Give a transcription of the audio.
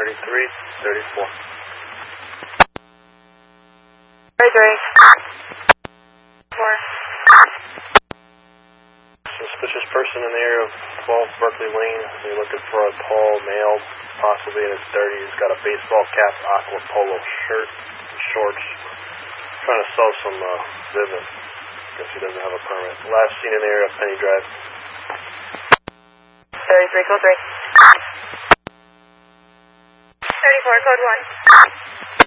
3334. 4. Suspicious person in the area of 12 Berkeley Lane. You're looking for a tall male, possibly in his 30s. He's got a baseball cap, aqua polo shirt, and shorts. Trying to sell some Vivint. Guess he doesn't have a permit. Last seen in the area of Penny Drive. 33 code 3. 34 code 1.